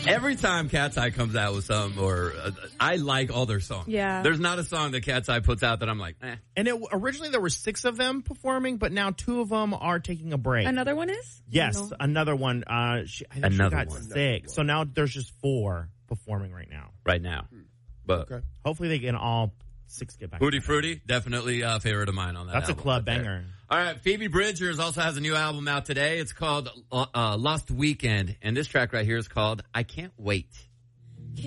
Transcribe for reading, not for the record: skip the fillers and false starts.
Every time Cat's Eye comes out with something, I like all their songs. Yeah. There's not a song that Cat's Eye puts out that I'm like, eh. And originally there were 6 of them performing, but now 2 of them are taking a break. Another one is? Yes, another one. I think she got sick. So now there's just 4 performing right now. Right now. But hopefully they can all 6 get back. Hootie Fruity, definitely a favorite of mine on that That's album. a club right banger. All right, Phoebe Bridgers also has a new album out today. It's called Lost Weekend, and this track right here is called I Can't Wait.